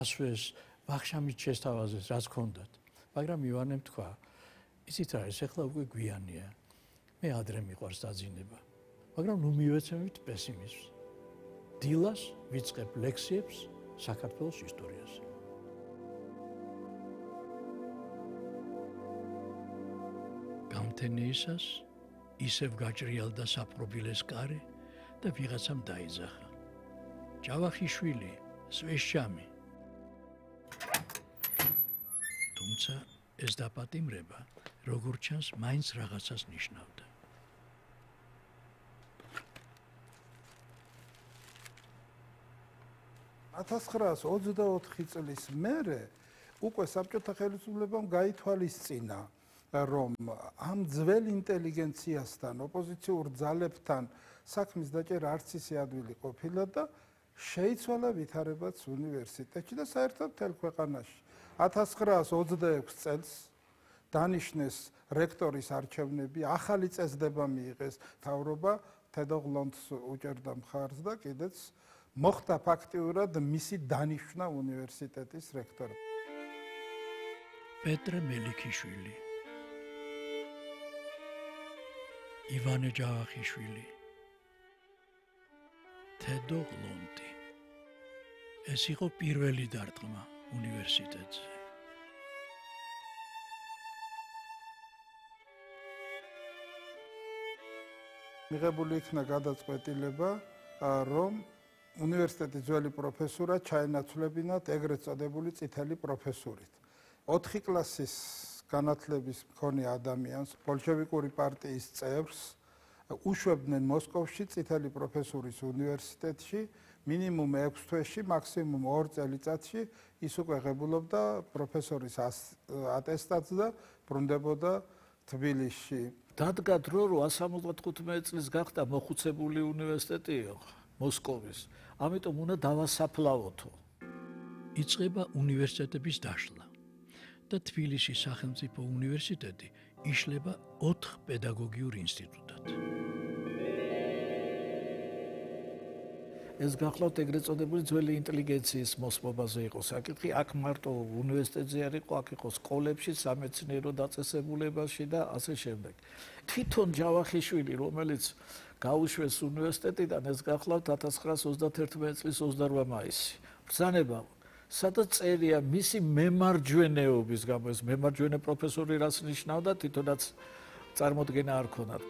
ასვეს ვახშამის შესთავაზეს რაც ქონდათ. მაგრამ ივანემ თქვა, იცით რა ეს ახლა უკვე გვიანია. მე ადრე მიყვარს დაძინება. მაგრამ ნუ მივეცემით პესიმიზმს. დილას ვიწყებ ლექციებს საქართველოს ისტორიაზე. გამთენეისას ისევ გაჭრიალდა საპრობილეს კარი და ვიღაცამ დაიძახა. ჯავახიშვილი, სვეშჩამი. თუმცა ეს დაპატიმრება, როგორც ჩანს, მაინც რაღაცას ნიშნავდა. $1924 წლის მერე უკვე საბჭოთა ხელისუფლებამ გაითვალისწინა, რომ ამ ძველ ინტელიგენციასთან, ოპოზიციურ ძალებთან საქმის დაჭერა არც ისე ადვილი ყოფილა და შეიცვალა ვითარებაც უნივერსიტეტში და საერთოდ მთელ ქვეყანაში. 1926 წელს დანიშნეს რექტორის არჩევნები, ახალი წესდება მიიღეს, მთავრობა თედოღლონთს უჭერდა მხარს და კიდეც მოხდა ფაქტიურად მისი დანიშვნა უნივერსიტეტის რექტორად. პეტრე მელიქიშვილი, ივანე ჯავახიშვილი, თედოღლონთი. ეს იყო პირველი დარტყმა უნივერსიტეტზე. მიღებული იქნა გადაწყვეტილება, რომ უნივერსიტეტის ძველი პროფესურა ჩაენაცვლებინათ ეგრეთ წოდებული წითელი პროფესურით. 4 კლასის განათლების მქონე ადამიანს, ბოლშევიკური პარტიის წევრს უშვებდნენ მოსკოვში წითელი პროფესურის უნივერსიტეტში მინიმუმ 6 თვეში, მაქსიმუმ 2 წელიწადში ის უკვე ღებულობდა პროფესორის ატესტატს და ბრუნდებოდა თბილისში. დადგათ რომ 175 წლის გახდა მოხუცებული უნივერსიტეტი მოსკოვის. ამიტომ უნდა დავასაფლავოთო. იწყება უნივერსიტეტების დაშლა და თბილისის სახელმწიფო უნივერსიტეტი იშლება 4 პედაგოგიურ ინსტიტუტად. ეს გახლავთ ეგრეთ წოდებული ძველი ინტელიგენციის მოსპობაზე იყო საკითხი. აქ მარტო უნივერსიტეტზე არ იყო, აქ იყო სკოლებში, სამეცნიერო დაწესებულებაში და ასე შემდეგ. თვითონ ჯავახიშვილი, რომელიც გაუშვეს უნივერსიტეტიდან, ეს გახლავთ 1931 წლის 28 მაისი. ბრძანება, სადაც წერია მისი მემარჯვენეობის გამო, ეს მემარჯვენე პროფესორი რას ნიშნავდა, თვითონაც წარმოდგენა არ ქონათ.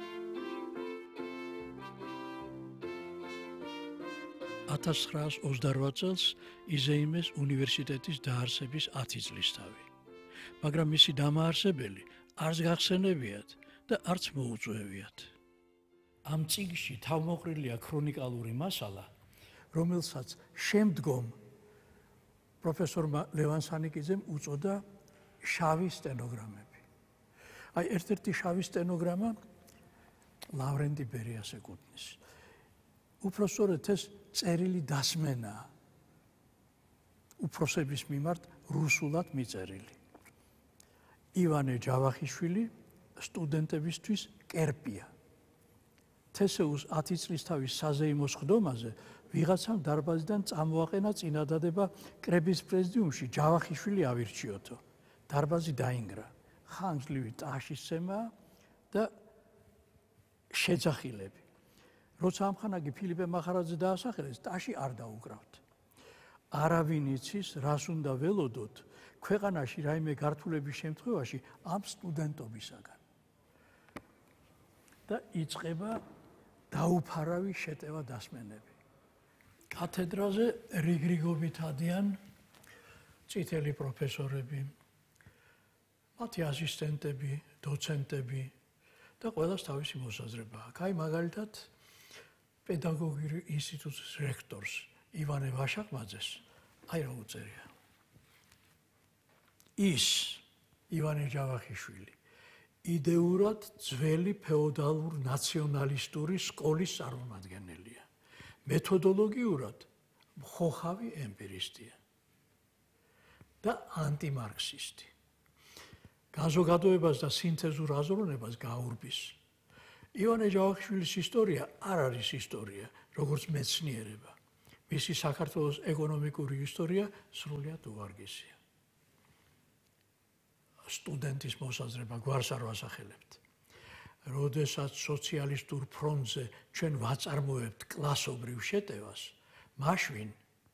$1928 წელს იზეიმეს უნივერსიტეტის დაარსების 10 წლისთავი. მაგრამ მისი დამაარსებელი არც გახსენებიათ და არც მოუწვევიათ. ამ წიგნში თავმოყრილია ქრონიკალური მასალა, რომელსაც შემდგომ პროფესორმა ლევან სანიკიძემ უწოდა შავი სტენოგრამები. აი ერთ-ერთი შავი სტენოგრამა ლავრენტი ბერიას ეკუთვნის. უпроსწორედ ეს წერილი დასმენაა უფროსების მიმართ რუსულად მიწერილი. ივანე ჯავახიშვილი სტუდენტებისთვის კერპია. თესეუს 10 წლისთავის საზეიმო სხდომაზე ვიღაცამ დარბაზიდან წამოაყენა წინადადება კრების პრეზიდიუმში ჯავახიშვილი ავირჩიოთო. დარბაზი დაინგრა. ხანგრძლივი ტაშისცემა და შეძახილები. როცა ამხანაგი ფილიპე მახარაძე დაასახელეს, ტაში არ დაუკრავთ. არავინ იცის, რას უნდა ველოდოთ ქვეყანაში რაიმე გართულების შემთხვევაში ამ სტუდენტობისაგან. და იწყება დაუფარავი შეტევა დასმენები. კათედრაზე რიგრიგობით ადიან წითელი პროფესორები, მათი ასისტენტები, დოცენტები და ყველას თავისი მოსაზრება აქვს. აი მაგალითად პედაგოგიური ინსტიტუტის რექტორს ივანე ვაშაყმაძეს აი რა უწერია. ის ივანე ჯავახიშვილი იდეურად ძველი ფეოდალურ ნაციონალისტური სკოლის წარმომადგენელია. მეთოდოლოგიურად მხოხავი ემპირისტია და ანტიმარქსისტი. განზოგადოებას და სინთეზურ აზროვნებას გაურბის. ივანე ჯავახიშვილის ისტორია არ არის ისტორია, როგორც მეცნიერება. მისი საქართველოს ეკონომიკური ისტორია სრულიად უვარგისია. სტუდენტის მოსაზრება გვარს არ ვასახელებთ. როდესაც სოციალისტურ ფრონტზე ჩვენ ვაწარმოებთ კლასობრივ შეტევას, მაშინ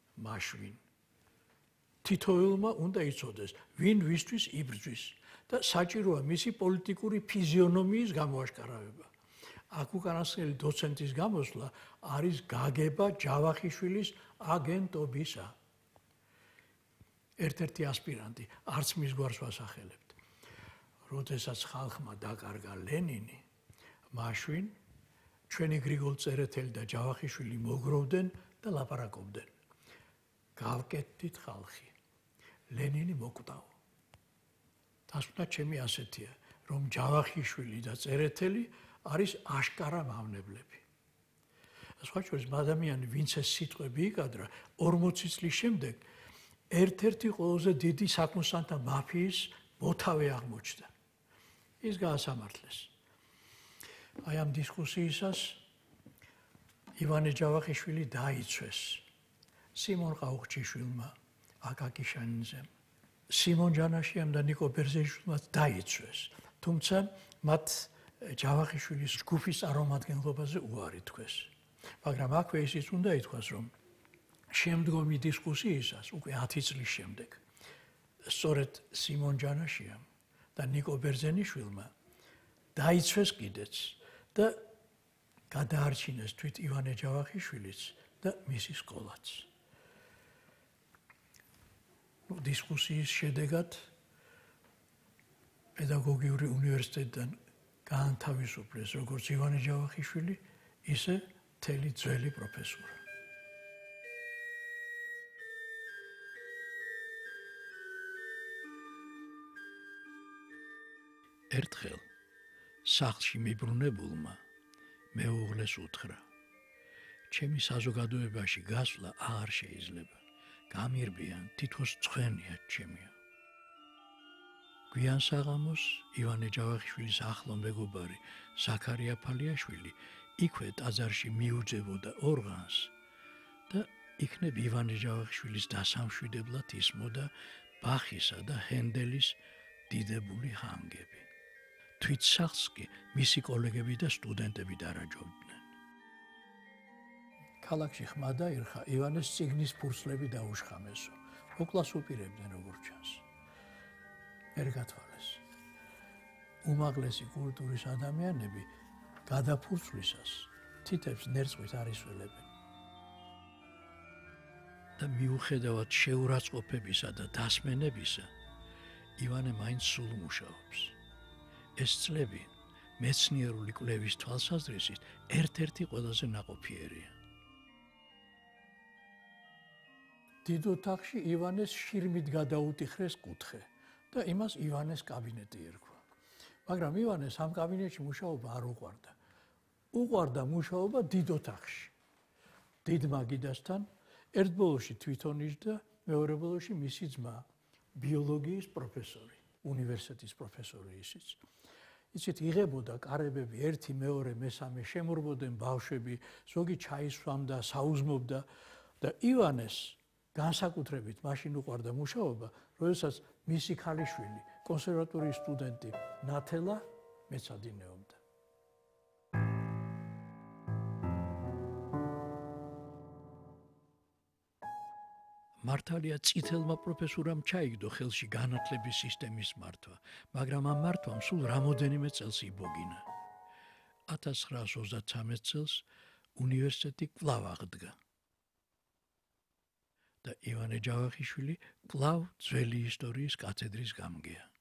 თითოეულმა უნდა იცოდეს, ვინ ვისთვის იბრძვის და საჭიროა მისი პოლიტიკური ფიზიონომიის გამოაშკარავება. აქ უკანასკნელი დოცენტის გამოსვლა არის გაგება ჯავახიშვილის აგენტობისა. ერთ-ერთი ასპირანტი, არც მის გვარს ვასახელებთ. როდესაც ხალხმა დაკარგა ლენინი, მაშინ ჩვენი გრიგოლ წერეთელი და ჯავახიშვილი მოგროვდნენ და ლაპარაკობდნენ. გავკეთდით ხალხი. ლენინი მოკვდაო. დასკვნა ჩემი ასეთია, რომ ჯავახიშვილი და წერეთელი არის აშკარა მავნებლები. სხვა შორის ადამიანი, ვინც ეს სიტყვები იკადრა, 40 წლის შემდეგ ერთ-ერთი ყველაზე დიდი საქმოსანთა მაფიის მოთავე აღმოჩნდა. ის გაასამართლეს. აი ამ დისკუსიისას ივანე ჯავახიშვილი დაიცვეს სიმონ ყაუხჩიშვილმა, აკაკი შანიძემ, სიმონ ჯანაშიამ და ნიკო ბერძენიშვილმა დაიცვეს. თუმცა მათ ჯავახიშვილის ჯგუფის წარმომადგენლობაზე უარი თქვეს. მაგრამ აქვე ისიც უნდა ითქვას, რომ შემდგომი დისკუსიისას, უკვე 10 წლის შემდეგ, სწორედ სიმონ ჯანაშიამ და ნიკო ბერძენიშვილმა დაიცვეს კიდეც და გადაარჩინეს თვით ივანე ჯავახიშვილიც და მისი სკოლაც. დისკუსიის შედეგად პედაგოგიური უნივერსიტეტიდან გაანთავისუფლეს როგორც ივანე ჯავახიშვილი, ისე მთელი ძველი პროფესურა. ერთხელ სახლში მიბრუნებულმა მეუღლეს უთხრა: ჩემი საზოგადოებაში გასვლა აღარ შეიძლება. გამირბიან, თითქოს ცხენია ჩემია. გვიან საღამოს ივანე ჯავახიშვილის ახლო მეგობარი ზაქარია ფალიაშვილი იქვე ტაძარში მიუძებოდა ორღანს და იქნებ ივანე ჯავახიშვილის დასამშვიდებლად ისმოდა ბახისა და ჰენდელის დიდებული ჰანგები. თვით სახლს კი მისი კოლეგები და სტუდენტები დარაჯობდნენ. ქალაქში ხმა დაირხა, ივანეს წიგნის ფურცლები დაუშხამესო. მოკლას უპირებდნენ როგორც ჩანს. ვერ გათვალეს. უმაღლესი კულტურის ადამიანები გადაფურცვლისას თითებს ნერწყვით არ ისველებენ. და მიუხედავად შეურაცხყოფებისა და დასმენებისა, ივანე მაინც სულ მუშაობს. ეს წლები მეცნიერული კვლევის თვალსაზრისით ერთ-ერთი ყველაზე ნაყოფიერია. დიდ ოთახში ივანეს შირმით გადაუტიხრეს კუთხე და იმას ივანეს კაბინეტი ერქვა. მაგრამ ივანეს ამ კაბინეტში მუშაობა არ უყვარდა. უყვარდა მუშაობა დიდ ოთახში. დიდ მაგიდასთან ერთ ბოლოში თვითონ იჯდა, მეორე ბოლოში მისი ძმა, ბიოლოგიის პროფესორი, უნივერსიტეტის პროფესორი ისიც. იცით, იღებოდა კარებები, ერთი, მეორე, მესამე, შემორბოდნენ ბავშვები, ზოგი ჩაისვამდა, საუზმობდა და ივანეს განსაკუთრებით მაშინ უყვარდა მუშაობა, როდესაც მისი ქალიშვილი, კონსერვატორიის სტუდენტი ნათელა მეცადინეობდა. მართალია წითელმა პროფესურამ ჩაიგდო ხელში განათლების სისტემის მართვა, მაგრამ ამ მართვამ სულ რამოდენიმე წელს იბოგინა. 1933 წელს უნივერსიტეტი კვლავ აღდგა. და ივანე ჯავახიშვილი კვლავ ძველი ისტორიის კათედრის გამგეა.